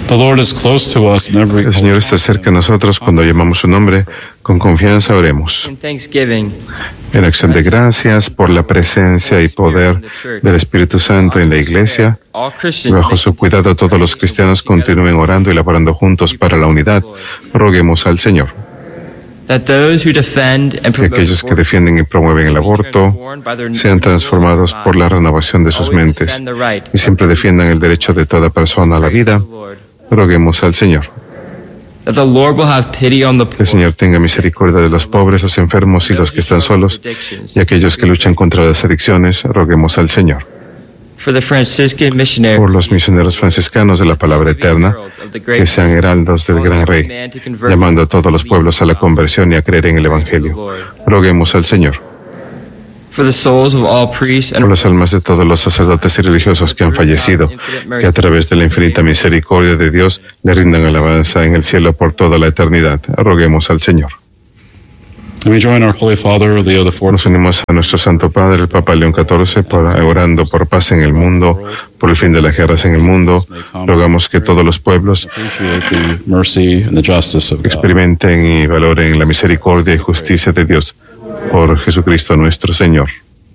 The Lord is close to us in every El Señor está cerca de nosotros cuando llamamos su nombre. Con confianza oremos. In thanksgiving, En acción de gracias por la presencia y poder del Espíritu Santo en la Iglesia, all Christians bajo su cuidado todos los cristianos continúen orando y laborando juntos para la unidad. Roguemos al Señor. that those who defend and Que promote aquellos que defienden y promueven el aborto sean transformados por la renovación de sus mentes y siempre defiendan el derecho de toda persona a la vida. Roguemos al Señor. that the Lord will have pity on the Que el poor, Señor tenga misericordia de los pobres, los enfermos y los que están solos, y aquellos que luchan contra las adicciones. Roguemos al Señor. for the Franciscan missionaries, Por los misioneros franciscanos de la palabra eterna, que sean heraldos del gran Rey, llamando a todos los pueblos a la conversión y a creer en el Evangelio. Roguemos al Señor. for the souls of all priests Por and las almas de todos los sacerdotes y religiosos que han fallecido, que a través de la infinita misericordia de Dios le rindan alabanza en el cielo por toda la eternidad. Roguemos al Señor. And we join our Holy Father, Leo IV, Nos unimos a nuestro Santo Padre, el Papa León XIV, orando por paz en el mundo, por el fin de las guerras en el mundo. Rogamos que todos los pueblos appreciate the mercy and the justice of God. experimenten y valoren la misericordia y justicia de Dios por Jesucristo nuestro Señor.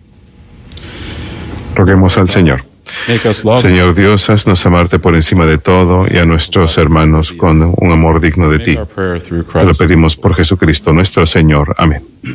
Roguemos al Señor. Make us love Señor Dios, haznos amarte por encima de todo y a nuestros hermanos con un amor digno de ti. our prayer through Te lo Christ. pedimos por Jesucristo nuestro Señor. Amén.